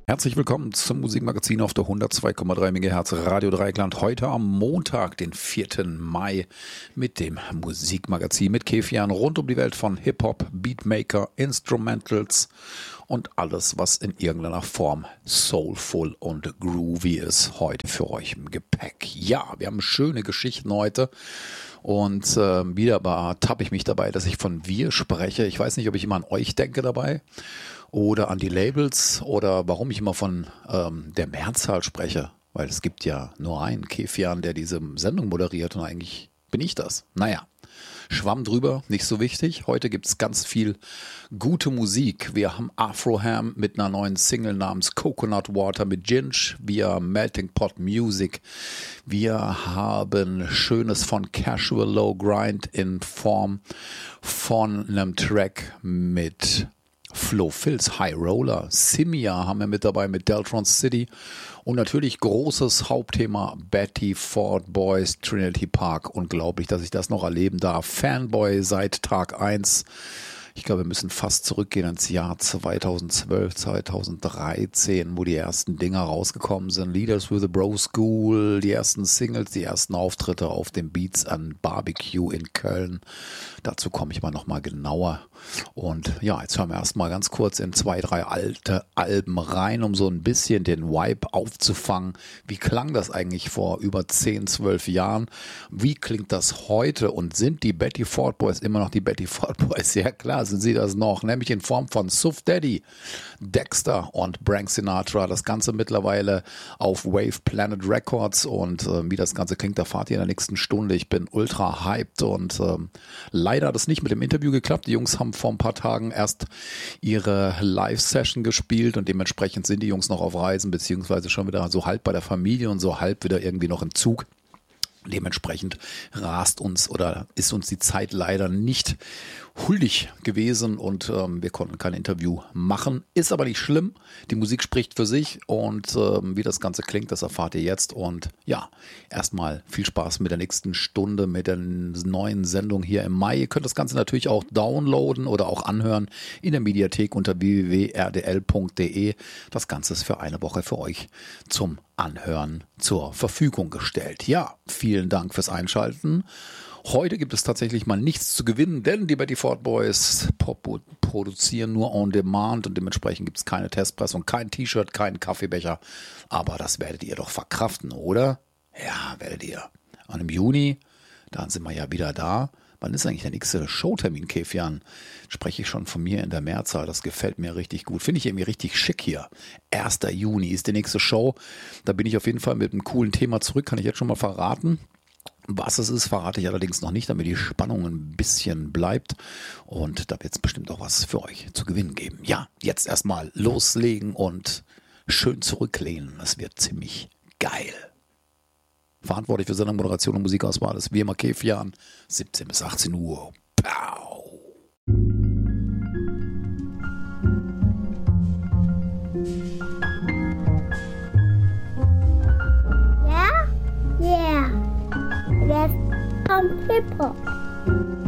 Herzlich willkommen zum Musikmagazin auf der 102,3 MHz Radio Dreieckland. Heute am Montag, den 4. Mai, mit dem Musikmagazin mit Kefian rund um die Welt von Hip-Hop, Beatmaker, Instrumentals und alles, was in irgendeiner Form soulful und groovy ist, heute für euch im Gepäck. Ja, wir haben schöne Geschichten heute. Und wieder ertappe ich mich dabei, dass ich von wir spreche. Ich weiß nicht, ob ich immer an euch denke dabei oder an die Labels oder warum ich immer von der Mehrzahl spreche. Weil es gibt ja nur einen Kefian, der diese Sendung moderiert und eigentlich bin ich das. Naja, Schwamm drüber, nicht so wichtig. Heute gibt es ganz viel gute Musik. Wir haben Afroham mit einer neuen Single namens Coconut Water mit Ginge. Wir haben Melting Pot Music. Wir haben Schönes von Casual Low Grind in Form von einem Track mit Flo Fils, High Roller. Simia haben wir mit dabei mit Deltron City. Und natürlich großes Hauptthema Betty Ford Boys, Trinity Park. Unglaublich, dass ich das noch erleben darf. Fanboy seit Tag 1. Ich glaube, wir müssen fast zurückgehen ins Jahr 2012, 2013, wo die ersten Dinger rausgekommen sind. Leaders with the Bro School, die ersten Singles, die ersten Auftritte auf dem Beats and Barbecue in Köln. Dazu komme ich mal nochmal genauer. Und ja, jetzt hören wir erstmal ganz kurz in 2, 3 alte Alben rein, um so ein bisschen den Vibe aufzufangen. Wie klang das eigentlich vor über 10, 12 Jahren? Wie klingt das heute? Und sind die Betty Ford Boys immer noch die Betty Ford Boys? Ja klar, sind sie das noch. Nämlich in Form von Suff Daddy, Dexter und Frank Sinatra. Das Ganze mittlerweile auf Wave Planet Records. Und wie das Ganze klingt, erfahrt ihr in der nächsten Stunde. Ich bin ultra hyped und leider hat es nicht mit dem Interview geklappt. Die Jungs haben vor ein paar Tagen erst ihre Live-Session gespielt und dementsprechend sind die Jungs noch auf Reisen, beziehungsweise schon wieder so halb bei der Familie und so halb wieder irgendwie noch im Zug. Dementsprechend ist uns die Zeit leider nicht huldig gewesen und wir konnten kein Interview machen. Ist aber nicht schlimm. Die Musik spricht für sich und wie das Ganze klingt, das erfahrt ihr jetzt. Und ja, erstmal viel Spaß mit der nächsten Stunde, mit der neuen Sendung hier im Mai. Ihr könnt das Ganze natürlich auch downloaden oder auch anhören in der Mediathek unter www.rdl.de. Das Ganze ist für eine Woche für euch zum Anhören zur Verfügung gestellt. Ja, vielen Dank fürs Einschalten. Heute gibt es tatsächlich mal nichts zu gewinnen, denn die Betty Ford Boys produzieren nur on demand und dementsprechend gibt es keine Testpressung, kein T-Shirt, keinen Kaffeebecher. Aber das werdet ihr doch verkraften, oder? Ja, werdet ihr. Und im Juni, dann sind wir ja wieder da. Wann ist eigentlich der nächste Showtermin, Kefian? Spreche ich schon von mir in der Mehrzahl. Das gefällt mir richtig gut. Finde ich irgendwie richtig schick hier. 1. Juni ist die nächste Show. Da bin ich auf jeden Fall mit einem coolen Thema zurück. Kann ich jetzt schon mal verraten. Was es ist, verrate ich allerdings noch nicht, damit die Spannung ein bisschen bleibt. Und da wird es bestimmt auch was für euch zu gewinnen geben. Ja, jetzt erstmal loslegen und schön zurücklehnen. Das wird ziemlich geil. Verantwortlich für Sendung, Moderation und Musikauswahl ist wie immer Kefian, 17 bis 18 Uhr. Pow! Yeah? Yeah. Let's come people.